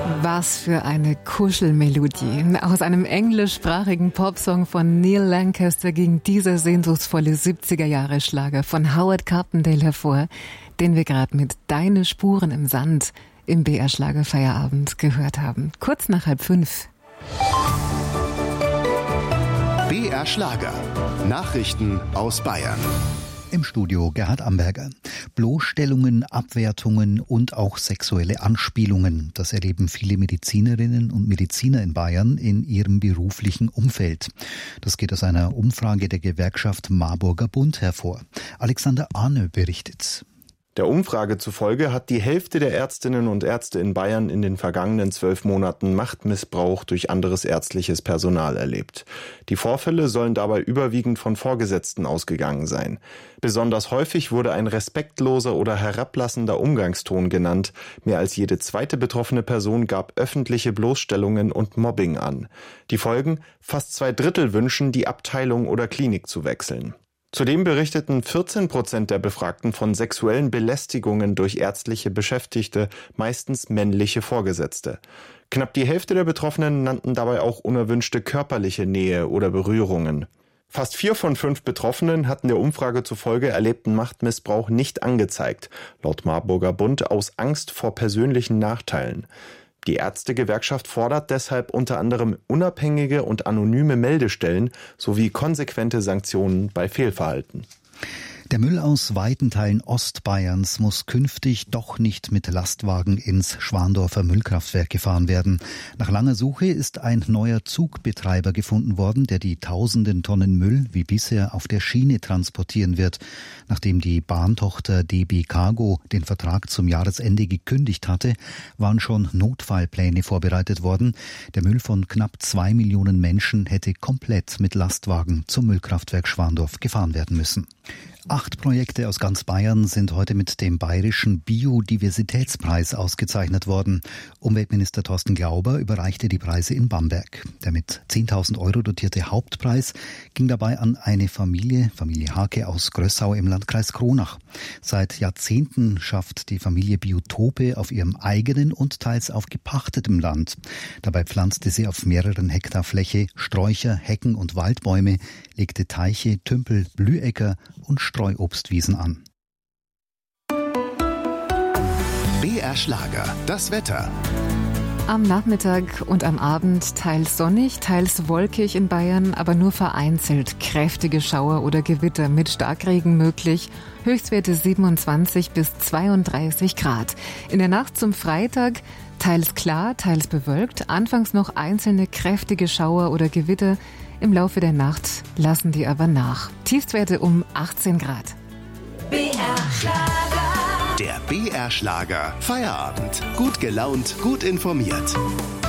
Was für eine Kuschelmelodie. Aus einem englischsprachigen Popsong von Neil Lancaster ging dieser sehnsuchtsvolle 70er-Jahre-Schlager von Howard Carpendale hervor, den wir gerade mit Deine Spuren im Sand im BR-Schlagerfeierabend gehört haben. Kurz nach 4:30. BR Schlager. Nachrichten aus Bayern. Im Studio Gerhard Amberger. Bloßstellungen, Abwertungen und auch sexuelle Anspielungen. Das erleben viele Medizinerinnen und Mediziner in Bayern in ihrem beruflichen Umfeld. Das geht aus einer Umfrage der Gewerkschaft Marburger Bund hervor. Alexander Arne berichtet. Der Umfrage zufolge hat die Hälfte der Ärztinnen und Ärzte in Bayern in den vergangenen 12 Monaten Machtmissbrauch durch anderes ärztliches Personal erlebt. Die Vorfälle sollen dabei überwiegend von Vorgesetzten ausgegangen sein. Besonders häufig wurde ein respektloser oder herablassender Umgangston genannt. Mehr als jede zweite betroffene Person gab öffentliche Bloßstellungen und Mobbing an. Die Folgen? Fast 2/3 wünschen, die Abteilung oder Klinik zu wechseln. Zudem berichteten 14% der Befragten von sexuellen Belästigungen durch ärztliche Beschäftigte, meistens männliche Vorgesetzte. Knapp die Hälfte der Betroffenen nannten dabei auch unerwünschte körperliche Nähe oder Berührungen. Fast 4 von 5 Betroffenen hatten der Umfrage zufolge erlebten Machtmissbrauch nicht angezeigt, laut Marburger Bund aus Angst vor persönlichen Nachteilen. Die Ärztegewerkschaft fordert deshalb unter anderem unabhängige und anonyme Meldestellen sowie konsequente Sanktionen bei Fehlverhalten. Der Müll aus weiten Teilen Ostbayerns muss künftig doch nicht mit Lastwagen ins Schwandorfer Müllkraftwerk gefahren werden. Nach langer Suche ist ein neuer Zugbetreiber gefunden worden, der die tausenden Tonnen Müll wie bisher auf der Schiene transportieren wird. Nachdem die Bahntochter DB Cargo den Vertrag zum Jahresende gekündigt hatte, waren schon Notfallpläne vorbereitet worden. Der Müll von knapp 2 Millionen Menschen hätte komplett mit Lastwagen zum Müllkraftwerk Schwandorf gefahren werden müssen. 8 Projekte aus ganz Bayern sind heute mit dem Bayerischen Biodiversitätspreis ausgezeichnet worden. Umweltminister Thorsten Glauber überreichte die Preise in Bamberg. Der mit 10.000 € dotierte Hauptpreis ging dabei an eine Familie Hake aus Grössau im Landkreis Kronach. Seit Jahrzehnten schafft die Familie Biotope auf ihrem eigenen und teils auf gepachtetem Land. Dabei pflanzte sie auf mehreren Hektar Fläche Sträucher, Hecken und Waldbäume, legte Teiche, Tümpel, Blühecker und Streuobstwiesen an. BR Schlager, das Wetter. Am Nachmittag und am Abend teils sonnig, teils wolkig in Bayern, aber nur vereinzelt kräftige Schauer oder Gewitter mit Starkregen möglich. Höchstwerte 27 bis 32 Grad. In der Nacht zum Freitag teils klar, teils bewölkt. Anfangs noch einzelne kräftige Schauer oder Gewitter. Im Laufe der Nacht lassen die aber nach. Tiefstwerte um 18 Grad. BR Schlager. Der BR Schlager Feierabend. Gut gelaunt, gut informiert.